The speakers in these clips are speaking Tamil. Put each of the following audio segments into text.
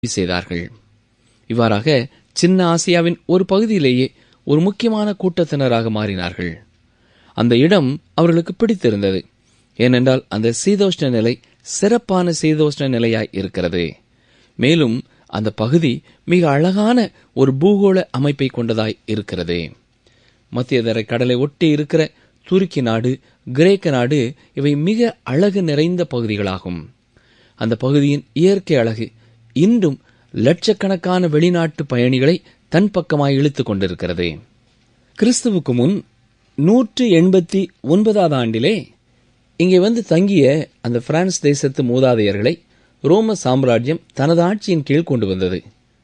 செய்தார்கள். இவ்வாறாக சின்ன ஆசியாவின் ஒரு பகுதியிலேயே ஒரு முக்கியமான கூட்டத்தினராக மாறினார்கள். அந்த இடம் அவர்களுக்கு பிடித்திருந்தது. ஏனென்றால் அந்த சீதோஷ்ண நிலை சிறப்பான சீதோஷ்ண நிலையாய் இருக்கிறது. மேலும் அந்த பகுதி மிக அழகான ஒரு பூகோள அமைப்பை கொண்டதாய் இருக்கிறது. மத்தியதரை கடலை ஒட்டி இருக்கிற துருக்கி நாடு, கிரேக்க நாடு இவை மிக அழகு நிறைந்த பகுதிகளாகும். அந்த பகுதியின் இயற்கை அழகு இன்றும் லட்சக்கணக்கான வெளிநாட்டு பயணிகளை தன் பக்கமாய் இழுத்துக் கொண்டிருக்கிறது. கிறிஸ்துவுக்கு முன் 189 ஆண்டிலே இங்கே வந்து தங்கிய அந்த பிரான்ஸ் தேசத்து மூதாதையர்களை ரோம சாம்ராஜ்யம் தனது ஆட்சியின் கீழ் கொண்டு வந்தது.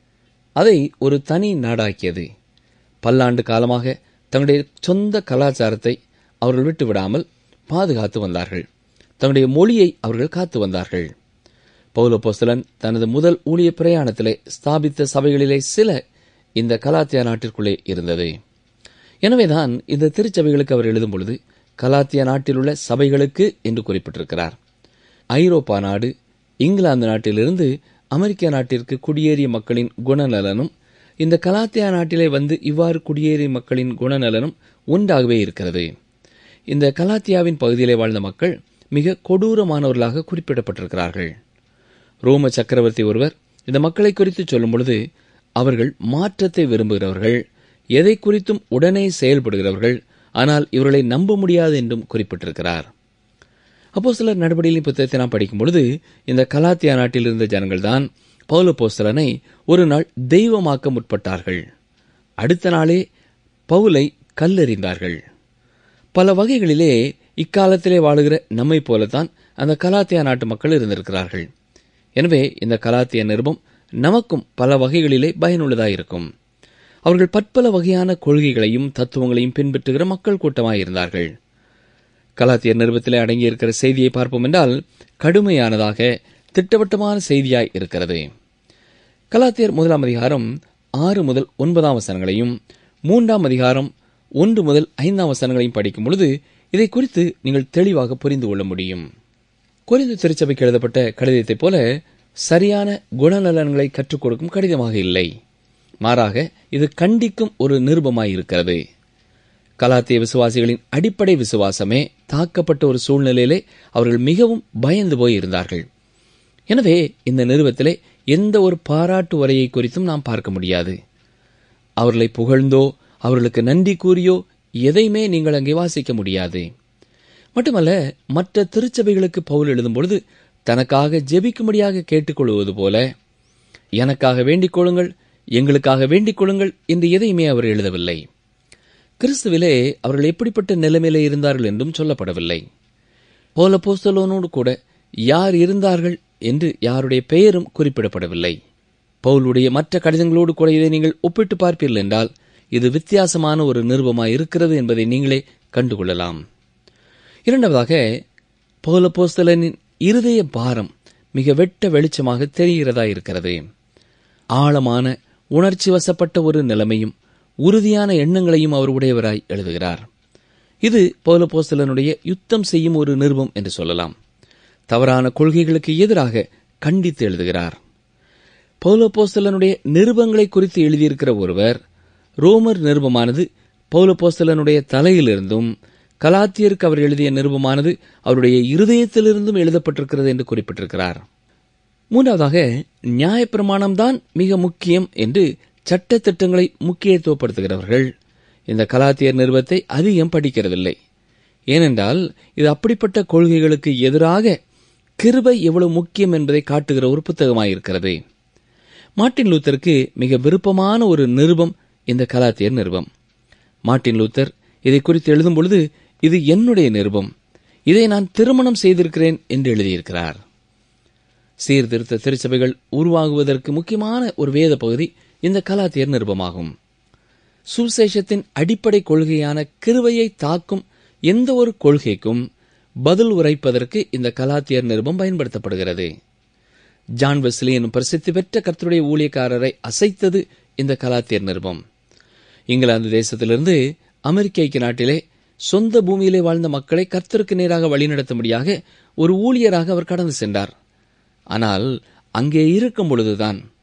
அதை ஒரு தனி நாடாக்கியது. பல்லாண்டு காலமாக தங்களுடைய சொந்த கலாச்சாரத்தை அவர்கள் விட்டுவிடாமல் பாதுகாத்து வந்தார்கள். தங்களுடைய மொழியை அவர்கள் காத்து வந்தார்கள். பவுலப்போஸ்தலன் தனது முதல் ஊழிய பிரயாணத்திலே ஸ்தாபித்த சபைகளிலே சில இந்த கலாத்தியா நாட்டிற்குள்ளே இருந்தது. எனவேதான் இந்த திருச்சபைகளுக்கு அவர் எழுதும் பொழுது கலாத்தியா நாட்டில் உள்ள சபைகளுக்கு என்று குறிப்பிட்டிருக்கிறார். ஐரோப்பா நாடு, இங்கிலாந்து நாட்டிலிருந்து அமெரிக்க நாட்டிற்கு குடியேறிய மக்களின் குணநலனும் இந்த கலாத்தியா நாட்டிலே வந்து இவ்வாறு குடியேறிய மக்களின் குணநலனும் ஒன்றாகவே இருக்கிறது. இந்த கலாத்தியாவின் பகுதியிலே வாழ்ந்த மக்கள் மிக கொடூரமானவர்களாக குறிப்பிடப்பட்டிருக்கிறார்கள். ரோம சக்கரவர்த்தி ஒருவர் இந்த மக்களை குறித்து சொல்லும் பொழுது அவர்கள் மாற்றத்தை விரும்புகிறவர்கள், எதை குறித்தும் உடனே செயல்படுகிறவர்கள், ஆனால் இவர்களை நம்ப முடியாது என்றும் குறிப்பிட்டிருக்கிறார். அப்போஸ்தலர் நடபடிகளின் புத்தகத்தை நாம் படிக்கும் பொழுது இந்த கலாத்தியா நாட்டில் இருந்த ஜனங்கள்தான் பவுலப்போஸ்தலனை ஒரு நாள் தெய்வமாக்க முற்பட்டார்கள். அடுத்த நாளே பவுலை கல்லெறிந்தார்கள். பல வகைகளிலே இக்காலத்திலே வாழுகிற நம்மை போலத்தான் அந்த கலாத்தியா நாட்டு மக்கள் இருந்திருக்கிறார்கள். எனவே இந்த கலாத்திய நிருபம் நமக்கும் பல வகைகளிலே பயனுள்ளதாயிருக்கும். அவர்கள் பற்பல வகையான கொள்கைகளையும் தத்துவங்களையும் பின்பற்றுகிற மக்கள் கூட்டமாயிருந்தார்கள். கலாத்தியர் நிருபத்திலே அடங்கியிருக்கிற செய்தியை பார்ப்போம் என்றால் கடுமையானதாக திட்டவட்டமான செய்தியாய் இருக்கிறது. கலாத்தியர் 1 அதிகாரம் 6 முதல் 9 வசனங்களையும் 3 அதிகாரம் 1 முதல் 5 வசனங்களையும் படிக்கும் பொழுது இதை குறித்து நீங்கள் தெளிவாக புரிந்து கொள்ள முடியும். கொரிந்து திருச்சபைக்கு எழுதப்பட்ட கடிதத்தைப் போல சரியான குணநலன்களை கற்றுக் கொடுக்கும் கடிதமாக இல்லை. மாறாக இது கண்டிக்கும் ஒரு நிருபமாயிருக்கிறது. கலாத்திய விசுவாசிகளின் அடிப்படை விசுவாசமே தாக்கப்பட்ட ஒரு சூழ்நிலையிலே அவர்கள் மிகவும் பயந்து போய் இருந்தார்கள். எனவே இந்த நிருபத்திலே எந்த ஒரு பாராட்டு உரையை குறித்தும் நாம் பார்க்க முடியாது. அவர்களை புகழ்ந்தோ அவர்களுக்கு நன்றி கூறியோ எதையுமே நீங்கள் அங்கே வாசிக்க முடியாது. மட்டுமல்ல, மற்ற திருச்சபைகளுக்கு பவுல் எழுதும் பொழுது தனக்காக ஜெபிக்கும்படியாக கேட்டுக்கொள்வது போல எனக்காக வேண்டிக் கொள்ளுங்கள், எங்களுக்காக வேண்டிக் கொள்ளுங்கள் என்று எதையுமே அவர் எழுதவில்லை. கிறிஸ்துவிலே அவர்கள் எப்படிப்பட்ட நிலைமையிலே இருந்தார்கள் என்றும் சொல்லப்படவில்லை. பவுலப்போஸ்தலனோடு கூட யார் இருந்தார்கள் என்று யாருடைய பெயரும் குறிப்பிடப்படவில்லை. பவுலுடைய மற்ற கடிதங்களோடு கூட இதை நீங்கள் ஒப்பிட்டு பார்ப்பீர்கள் என்றால் இது வித்தியாசமான ஒரு நிருபமாய் இருக்கிறது என்பதை நீங்களே கண்டுகொள்ளலாம். இரண்டாவதாக, பவுலப்போஸ்தலனின் இருதய பாரம் மிக வெட்ட வெளிச்சமாக தெரிகிறதா இருக்கிறது. ஆழமான உணர்ச்சி வசப்பட்ட ஒரு நிலைமையும் உறுதியான எண்ணங்களையும் அவர் உடையவராய் எழுதுகிறார். இது பவுலப்போஸ்தலனுடைய யுத்தம் செய்யும் ஒரு நிருபம் என்று சொல்லலாம். தவறான கொள்கைகளுக்கு எதிராக கண்டித்து எழுதுகிறார். பவுலப்போஸ்தலனுடைய நிருபங்களை குறித்து எழுதியிருக்கிற ஒருவர் ரோமர் நிருபமானது பவுலப்போஸ்தலனுடைய தலையிலிருந்தும் கலாத்தியருக்கு அவர் எழுதிய நிருபமானது அவருடைய இருதயத்திலிருந்தும் எழுதப்பட்டிருக்கிறது என்று குறிப்பிட்டிருக்கிறார். மூன்றாவதாக, நியாயப்பிரமாணம்தான் மிக முக்கியம் என்று சட்ட திட்டங்களை முக்கியத்துவப்படுத்துகிறவர்கள் இந்த கலாத்தியர் நிருபத்தை அதிகம் படிக்கிறதில்லை. ஏனென்றால் இது அப்படிப்பட்ட கொள்கைகளுக்கு எதிராக கிருபை எவ்வளவு முக்கியம் என்பதை காட்டுகிற ஒரு புத்தகமாயிருக்கிறது. மார்ட்டின் லூத்தருக்கு மிக விருப்பமான ஒரு நிருபம் இந்த கலாத்தியர் நிருபம். மார்ட்டின் லூத்தர் இதை குறித்து எழுதும் பொழுது இது என்னுடைய நிருபம், இதை நான் திருமணம் செய்திருக்கிறேன் என்று எழுதியிருக்கிறார். சீர்திருத்த திருச்சபைகள் உருவாகுவதற்கு முக்கியமான ஒரு வேத பகுதி இந்த கலாத்தியர் நிருபமாகும். சுவிசேஷத்தின் அடிப்படை கொள்கையான கிருபையை தாக்கும் எந்த ஒரு கொள்கைக்கும் பதில் உரைப்பதற்கு இந்த கலாத்தியர் நிருபம் பயன்படுத்தப்படுகிறது. ஜான் வெஸ்லி எனும் பிரசித்தி பெற்ற கர்த்தருடைய ஊழியக்காரரை அசைத்தது இந்த கலாத்தியர் நிருபம். இங்கிலாந்து தேசத்திலிருந்து அமெரிக்க ஐக்கிய நாட்டிலே சொந்த பூமியிலே வாழ்ந்த மக்களை கர்த்தருக்கு நேராக வழிநடத்தும்படியாக ஒரு ஊழியராக அவர் கடந்து சென்றார். ஆனால் அங்கே இருக்கும் பொழுதுதான்